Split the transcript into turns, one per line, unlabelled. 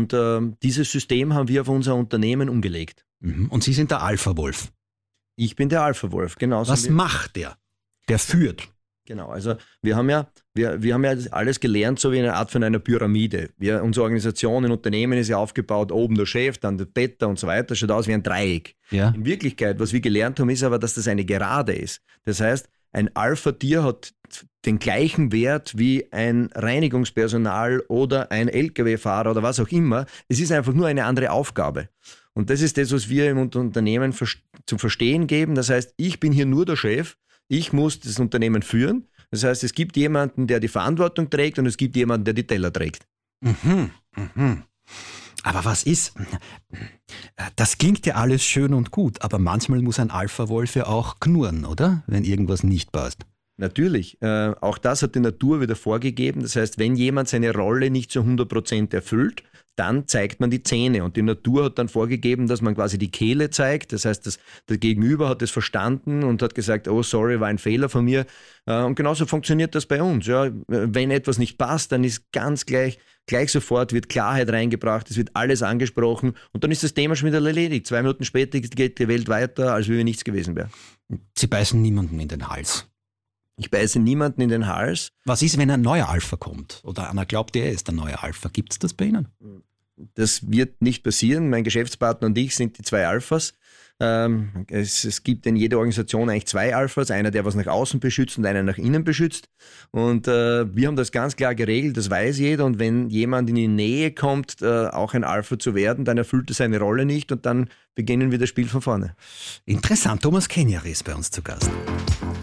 Und dieses System haben wir auf unser Unternehmen umgelegt.
Und Sie sind der Alpha-Wolf.
Ich bin der Alpha-Wolf, genau.
Was macht der? Der führt.
Genau, also wir haben ja alles gelernt, so wie eine Art von einer Pyramide. Unsere Organisation, ein Unternehmen ist ja aufgebaut, oben der Chef, dann der Better und so weiter, schaut aus wie ein Dreieck.
Ja.
In Wirklichkeit, was wir gelernt haben, ist aber, dass das eine Gerade ist. Das heißt, ein Alpha-Tier hat den gleichen Wert wie ein Reinigungspersonal oder ein LKW-Fahrer oder was auch immer. Es ist einfach nur eine andere Aufgabe. Und das ist das, was wir im Unternehmen zum Verstehen geben. Das heißt, ich bin hier nur der Chef, ich muss das Unternehmen führen. Das heißt, es gibt jemanden, der die Verantwortung trägt und es gibt jemanden, der die Teller trägt.
Aber was ist? Das klingt ja alles schön und gut, aber manchmal muss ein Alpha-Wolf ja auch knurren, oder? Wenn irgendwas nicht passt.
Natürlich. Auch das hat die Natur wieder vorgegeben. Das heißt, wenn jemand seine Rolle nicht zu 100% erfüllt, dann zeigt man die Zähne. Und die Natur hat dann vorgegeben, dass man quasi die Kehle zeigt. Das heißt, der Gegenüber hat es verstanden und hat gesagt, oh sorry, war ein Fehler von mir. Und genauso funktioniert das bei uns. Ja, wenn etwas nicht passt, dann ist ganz gleich sofort wird Klarheit reingebracht, es wird alles angesprochen und dann ist das Thema schon wieder erledigt. 2 Minuten später geht die Welt weiter, als wenn nichts gewesen wäre.
Sie beißen niemanden in den Hals.
Ich beiße niemanden in den Hals.
Was ist, wenn ein neuer Alpha kommt? Oder einer glaubt, er ist der neue Alpha. Gibt es das bei Ihnen?
Das wird nicht passieren. Mein Geschäftspartner und ich sind die 2 Alphas. Es gibt in jeder Organisation eigentlich 2 Alphas. Einer, der was nach außen beschützt und einer nach innen beschützt. Und wir haben das ganz klar geregelt, das weiß jeder. Und wenn jemand in die Nähe kommt, auch ein Alpha zu werden, dann erfüllt er seine Rolle nicht und dann beginnen wir das Spiel von vorne.
Interessant. Thomas Kenjari ist bei uns zu Gast.